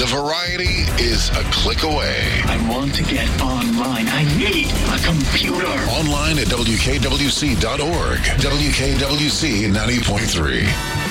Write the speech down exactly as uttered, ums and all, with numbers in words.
The variety is a click away. I want to get online. I need a computer. Online at W K W C dot org. W K W C ninety point three.